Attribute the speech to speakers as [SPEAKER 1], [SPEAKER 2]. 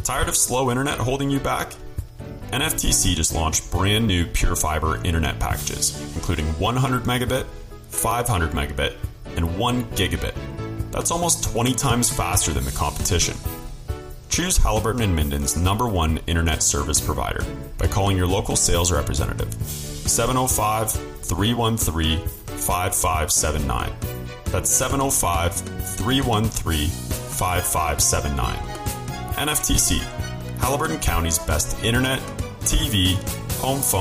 [SPEAKER 1] Tired of slow internet holding you back? NFTC just launched brand new Pure Fiber internet packages, including 100 megabit, 500 megabit, and 1 gigabit. That's almost 20 times faster than the competition. Choose Halliburton and Minden's #1 internet service provider by calling your local sales representative, 705-313-5579. That's 705-313-5579. NFTC, Halliburton County's best internet, TV, home phone,